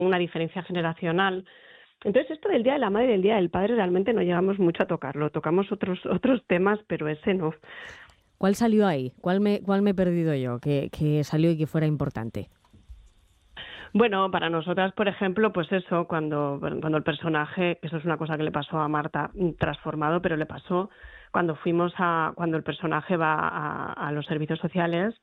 una diferencia generacional. Entonces, esto del Día de la Madre y del Día del Padre realmente no llegamos mucho a tocarlo. Tocamos otros temas, pero ese no. ¿Cuál salió ahí? ¿Cuál me he perdido yo que salió y que fuera importante? Bueno, para nosotras, por ejemplo, pues eso, cuando el personaje, eso es una cosa que le pasó a Marta, transformado, pero le pasó cuando cuando el personaje va a los servicios sociales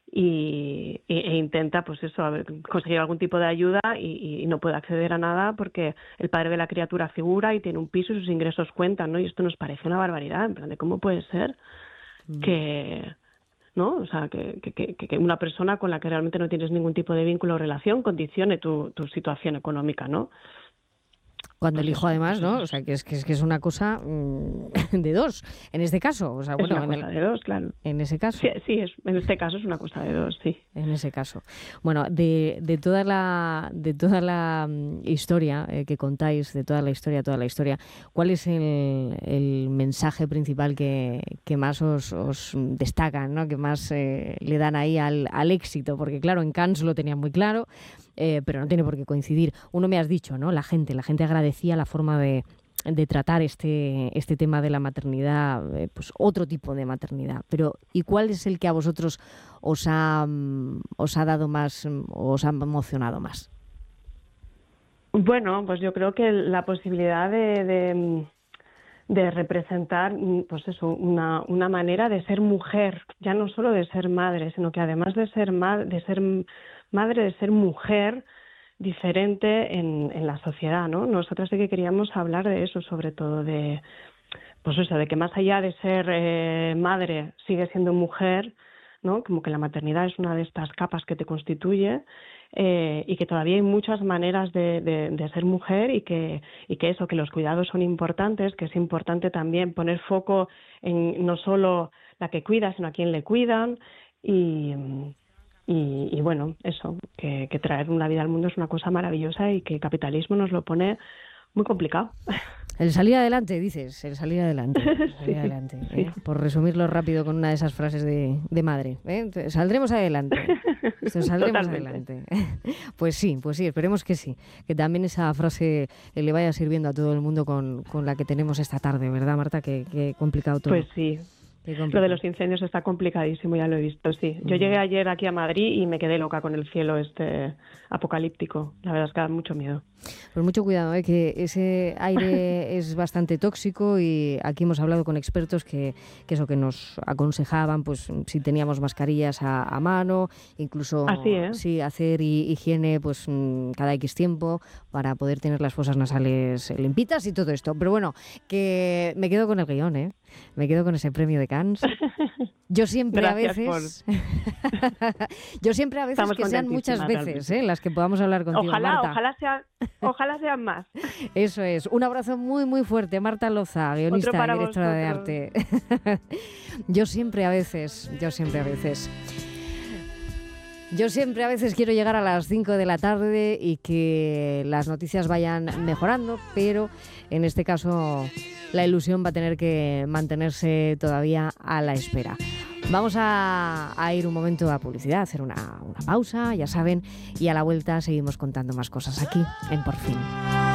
e intenta, pues eso, conseguir algún tipo de ayuda y no puede acceder a nada porque el padre de la criatura figura y tiene un piso y sus ingresos cuentan, ¿no? Y esto nos parece una barbaridad, en plan de cómo puede ser que... ¿no? O sea, que una persona con la que realmente no tienes ningún tipo de vínculo o relación condicione tu situación económica, ¿no? Cuando Pues el hijo, eso, además, pues ¿no? eso. O sea, que es una cosa de dos, en este caso. O sea, Es bueno, una cosa de dos, claro. en ese caso. Sí, en este caso es una cosa de dos, sí. En ese caso. Bueno, de toda la historia que contáis, de toda la historia, ¿cuál es el mensaje principal que más os destacan, ¿no? Que más le dan ahí al éxito? Porque claro, en Cannes lo tenían muy claro, pero no tiene por qué coincidir. Uno me has dicho, ¿no? La gente agradecía la forma de tratar este tema de la maternidad, pues otro tipo de maternidad. Pero ¿y cuál es el que a vosotros os ha dado más, os ha emocionado más? Bueno, pues yo creo que la posibilidad de representar, pues eso, una manera de ser mujer, ya no solo de ser madre, sino que además de ser madre, de ser mujer diferente en la sociedad, ¿no? Nosotras sí que queríamos hablar de eso, sobre todo pues eso, de que más allá de ser madre, sigue siendo mujer, ¿no? Como que la maternidad es una de estas capas que te constituye, y que todavía hay muchas maneras de ser mujer y que eso, que los cuidados son importantes, que es importante también poner foco en no solo la que cuida, sino a quién le cuidan y bueno, eso, que traer una vida al mundo es una cosa maravillosa y que el capitalismo nos lo pone muy complicado. El salir adelante, dices, el salir adelante. Sí, Adelante, sí. Por resumirlo rápido con una de esas frases de madre. Saldremos adelante. Saldremos adelante. Pues sí, esperemos que sí. Que también esa frase le vaya sirviendo a todo el mundo con la que tenemos esta tarde, ¿verdad, Marta? Que complicado todo. Pues sí. Lo de los incendios está complicadísimo, ya lo he visto, sí. Yo llegué ayer aquí a Madrid y me quedé loca con el cielo apocalíptico. La verdad es que da mucho miedo. Pues mucho cuidado, que ese aire es bastante tóxico y aquí hemos hablado con expertos que eso, que nos aconsejaban, pues si teníamos mascarillas a mano, incluso sí, hacer higiene pues cada X tiempo para poder tener las fosas nasales limpitas y todo esto. Pero bueno, que me quedo con el guión, me quedo con ese premio de Cannes. Yo siempre a veces que sean muchas veces las que podamos hablar contigo, Marta. Ojalá sean más. Eso es. Un abrazo muy muy fuerte, Marta Loza, guionista y directora de arte. Yo siempre a veces quiero llegar a las 5 de la tarde y que las noticias vayan mejorando, pero en este caso la ilusión va a tener que mantenerse todavía a la espera. Vamos a ir un momento a publicidad, a hacer una pausa, ya saben, y a la vuelta seguimos contando más cosas aquí en Por Fin.